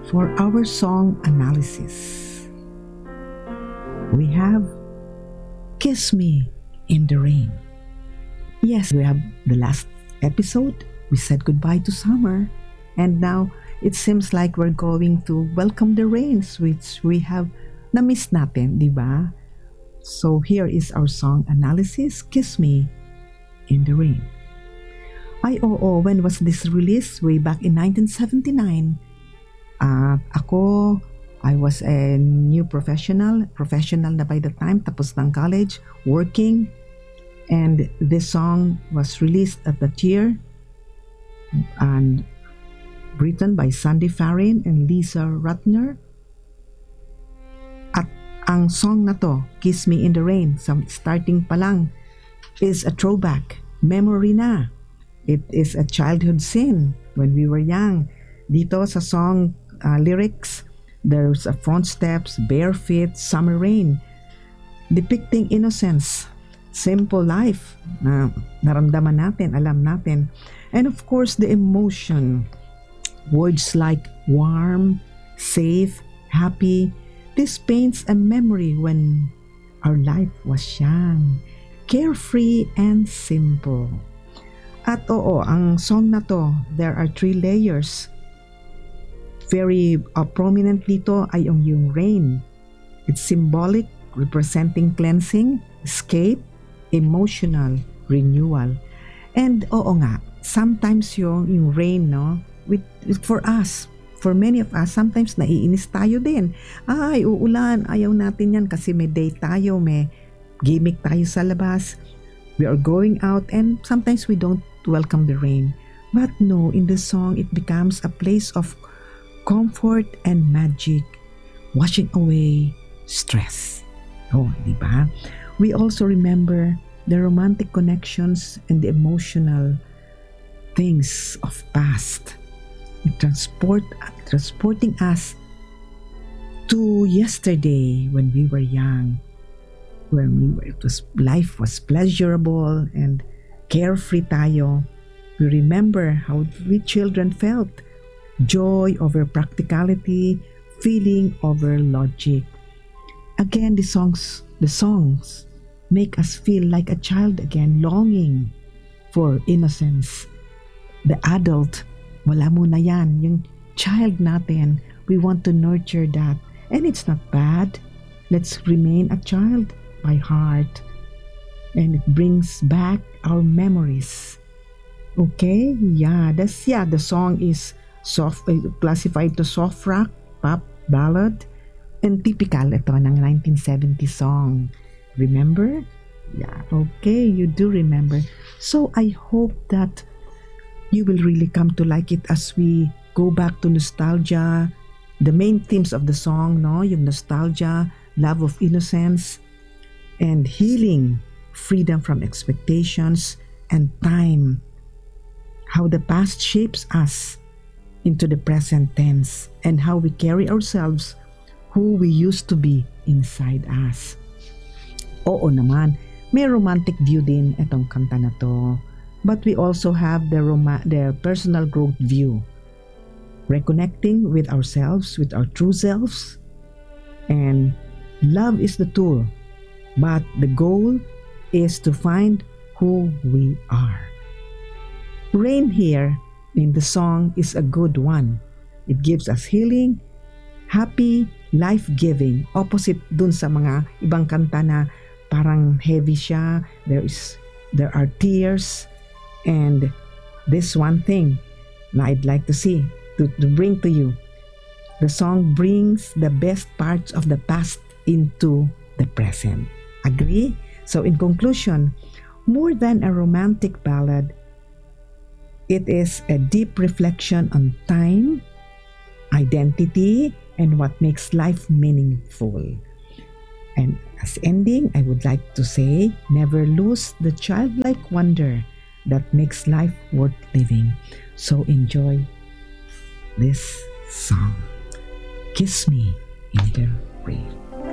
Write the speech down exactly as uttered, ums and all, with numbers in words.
For our song analysis, we have Kiss Me in the Rain. Yes, we have the last episode. We said goodbye to summer, and now it seems like we're going to welcome the rains, which we have na-miss natin, di ba? So here is our song analysis, Kiss Me in the Rain. Ay, oo, when was this released? Way back in nineteen seventy-nine. Uh, ako, I was a new professional, professional na by the time, tapos ng college, working, and this song was released at that year and written by Sandy Farrin and Lisa Ratner. At ang song na to, Kiss Me in the Rain, sa starting pa lang, is a throwback, memory na. It is a childhood scene when we were young. Dito sa song uh, lyrics, there's a front steps, bare feet, summer rain, depicting innocence, simple life na naramdaman natin, alam natin. And of course, the emotion, words like warm, safe, happy. This paints a memory when our life was young, carefree and simple. At oo, ang song na to, there are three layers. Very uh, prominently to ay yung, yung rain. It's symbolic, representing cleansing, escape, emotional, renewal. And oo nga, sometimes yung, yung rain, no, with, with, for us, for many of us, sometimes naiinis tayo din. Ay, uulan, ayaw natin yan kasi may date tayo, may gimmick tayo sa labas. We are going out and sometimes we don't welcome the rain. But no, in the song, it becomes a place of comfort and magic, washing away stress. Oh, di ba? We also remember the romantic connections and the emotional things of past. It transport transporting us to yesterday when we were young, when we were, it was life was pleasurable and carefree tayo. We remember how we children felt. Joy over practicality, feeling over logic. Again, the songs, the songs make us feel like a child again, longing for innocence. The adult, wala muna yan. Yung child natin, we want to nurture that. And it's not bad. Let's remain a child by heart. And it brings back our memories. Okay? Yeah, that's, yeah, the song is soft, uh, classified to soft rock, pop, ballad, and typical ito ng nineteen seventy song. Remember? Yeah, okay, you do remember. So I hope that you will really come to like it as we go back to nostalgia, the main themes of the song, no? Yung nostalgia, love of innocence, and healing, freedom from expectations, and time. How the past shapes us into the present tense and how we carry ourselves, who we used to be inside us. Oo naman, may romantic view din itong kanta na to. But we also have the, rom- the personal growth view. Reconnecting with ourselves, with our true selves. And love is the tool, but the goal is to find who we are. Rain here in the song is a good one. It gives us healing, happy, life-giving. Opposite dun sa mga ibang kanta na parang heavy siya. There is, there are tears. And this one thing na I'd like to see, to, to bring to you. The song brings the best parts of the past into the present. Agree? So in conclusion, more than a romantic ballad, it is a deep reflection on time, identity, and what makes life meaningful. And as ending, I would like to say, never lose the childlike wonder that makes life worth living. So enjoy this song. Kiss Me in the Rain.